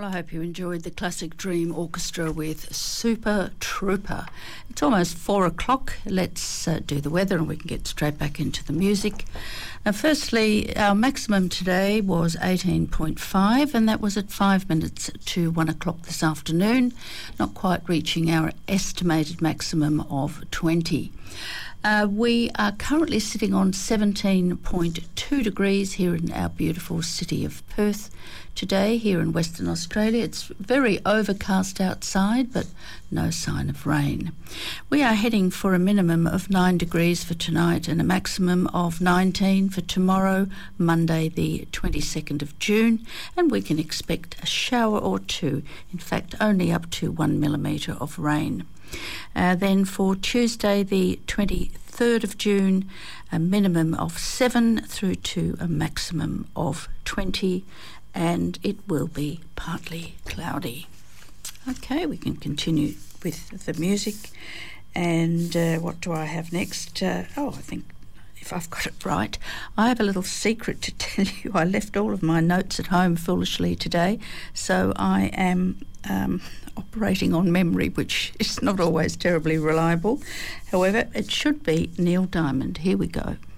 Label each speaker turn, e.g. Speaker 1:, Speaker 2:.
Speaker 1: Well, I hope you enjoyed the Classic Dream Orchestra with Super Trooper. It's almost 4 o'clock. Let's do the weather and we can get straight back into the music. Now, firstly, our maximum today was 18.5, and that was at 5 minutes to 1 o'clock this afternoon, not quite reaching our estimated maximum of 20. We are currently sitting on 17.2 degrees here in our beautiful city of Perth. Today, here in Western Australia, it's very overcast outside, but no sign of rain. We are heading for a minimum of 9 degrees for tonight and a maximum of 19 for tomorrow, Monday the 22nd of June, and we can expect a shower or two, in fact only up to 1 millimetre of rain. Then for Tuesday the 23rd of June, a minimum of 7 through to a maximum of 20, and it will be partly cloudy. Okay, we can continue with the music. And what do I have next? I think if I've got it right, I have a little secret to tell you. I left all of my notes at home foolishly today, so I am operating on memory, which is not always terribly reliable. However, it should be Neil Diamond. Here we go.